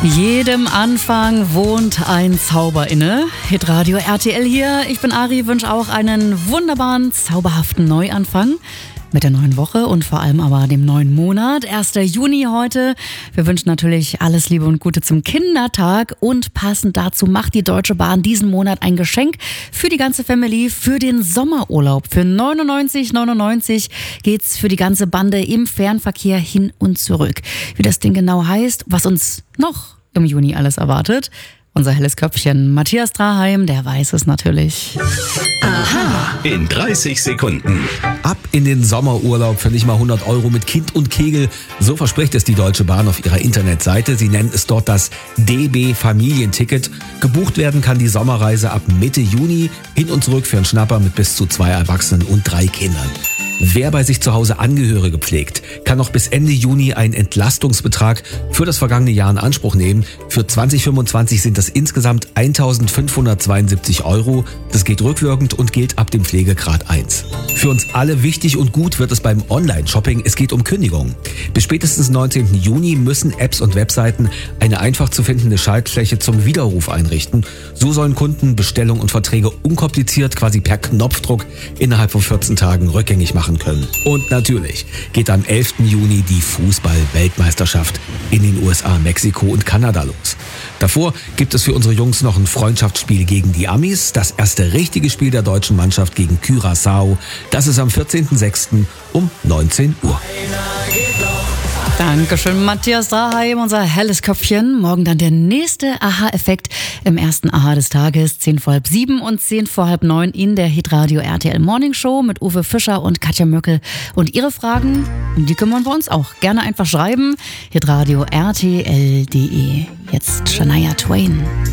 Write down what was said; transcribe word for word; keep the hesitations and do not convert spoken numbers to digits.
Jedem Anfang wohnt ein Zauber inne. Hitradio R T L hier. Ich bin Ari, wünsche auch einen wunderbaren, zauberhaften Neuanfang mit der neuen Woche und vor allem aber dem neuen Monat. erster Juni heute. Wir wünschen natürlich alles Liebe und Gute zum Kindertag und passend dazu macht die Deutsche Bahn diesen Monat ein Geschenk für die ganze Family für den Sommerurlaub. Für neunundneunzig neunundneunzig geht's für die ganze Bande im Fernverkehr hin und zurück. Wie das Ding genau heißt, was uns noch im Juni alles erwartet. Unser helles Köpfchen Matthias Draheim, der weiß es natürlich. Aha. In dreißig Sekunden. Ab in den Sommerurlaub für nicht mal hundert Euro mit Kind und Kegel. So verspricht es die Deutsche Bahn auf ihrer Internetseite. Sie nennen es dort das D B Familienticket. Gebucht werden kann die Sommerreise ab Mitte Juni hin und zurück für einen Schnapper mit bis zu zwei Erwachsenen und drei Kindern. Wer bei sich zu Hause Angehörige pflegt, kann noch bis Ende Juni einen Entlastungsbetrag für das vergangene Jahr in Anspruch nehmen. Für zwanzig fünfundzwanzig sind das insgesamt eintausendfünfhundertzweiundsiebzig Euro. Das geht rückwirkend und gilt ab dem Pflegegrad eins. Für uns alle wichtig und gut wird es beim Online-Shopping. Es geht um Kündigungen. Bis spätestens neunzehnten Juni müssen Apps und Webseiten eine einfach zu findende Schaltfläche zum Widerruf einrichten. So sollen Kunden Bestellungen und Verträge unkompliziert, quasi per Knopfdruck, innerhalb von vierzehn Tagen rückgängig machen können. Und natürlich geht am elften Juni die Fußball-Weltmeisterschaft in den U S A, Mexiko und Kanada los. Davor gibt es für unsere Jungs noch ein Freundschaftsspiel gegen die Amis. Das erste richtige Spiel der deutschen Mannschaft gegen Curaçao. Das ist am vierzehnten sechsten um neunzehn Uhr. Dankeschön, Matthias Draheim, unser helles Köpfchen. Morgen dann der nächste Aha-Effekt im ersten Aha des Tages. zehn vor halb sieben und zehn vor halb neun in der Hitradio R T L Morning Show mit Uwe Fischer und Katja Möckel. Und Ihre Fragen, um die kümmern wir uns auch. Gerne einfach schreiben. hitradio R T L punkt de. Jetzt Shania Twain.